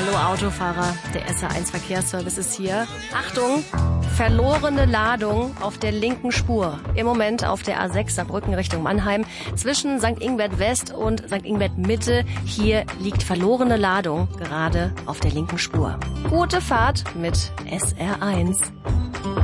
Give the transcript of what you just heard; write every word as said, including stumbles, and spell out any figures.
Hallo Autofahrer, der S R eins Verkehrsservice ist hier. Achtung, verlorene Ladung auf der linken Spur. Im Moment auf der A sechs Saarbrücken Richtung Mannheim zwischen Sankt Ingbert West und Sankt Ingbert Mitte. Hier liegt verlorene Ladung gerade auf der linken Spur. Gute Fahrt mit S R eins.